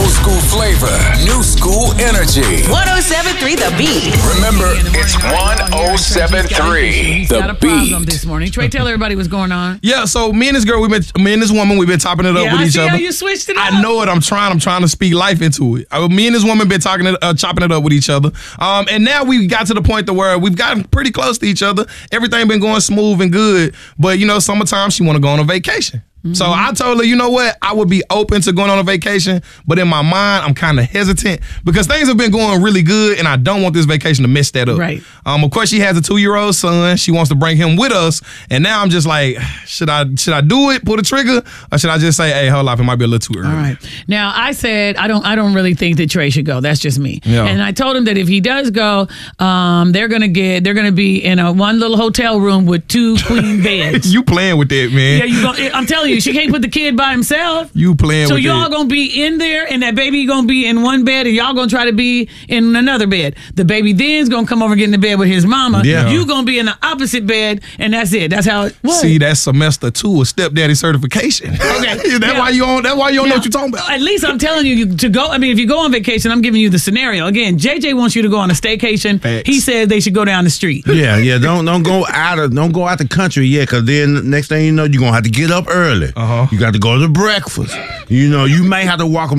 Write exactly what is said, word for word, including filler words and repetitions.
Old school flavor, new school energy. one oh seven point three The Beat. Remember, it's one oh seven point three The Got a problem Beat. this morning. Trey, tell everybody what's going on. Yeah, so me and this girl, we've been, me and this woman, we've been topping it up Yeah, with I each see other. how you switched it up. I know it. I'm trying. I'm trying to speak life into it. Uh, me and this woman been talking, it, uh, chopping it up with each other. Um, and now we got to the point to where we've gotten pretty close to each other. Everything been going smooth and good. But you know, summertime, she want to go on a vacation. So I told her, you know what? I would be open to going on a vacation, but in my mind, I'm kind of hesitant because things have been going really good, and I don't want this vacation to mess that up. Right. Um. Of course, she has a two-year-old son. She wants to bring him with us, and now I'm just like, should I should I do it, pull the trigger, or should I just say, hey, hold up, it might be a little too early. All right. Now I said I don't. I don't really think that Trey should go. That's just me. Yeah. And I told him that if he does go, um, they're gonna get. They're gonna be in a one little hotel room with two queen beds. You playing with that, man? Yeah, you. Gonna, I'm telling you, she can't put the kid by himself. You playing So with y'all that. gonna be in there, and that baby gonna be in one bed, and y'all gonna try to be in another bed. The baby then's gonna come over and get in the bed with his mama. Yeah. You gonna be in the opposite bed, and that's it. That's how it was. See, that's semester two of stepdaddy certification. Okay. that's Now- why you on. That's why you don't know Now, what you're talking about. At least I'm telling you, you to go. I mean, if you go on vacation, I'm giving you the scenario. Again, J J wants you to go on a staycation. Facts. He said they should go down the street. Yeah, yeah. Don't don't go out of don't go out the country yet, because then next thing you know, you're gonna have to get up early. Uh-huh. You got to go to breakfast. You know, you may have to walk them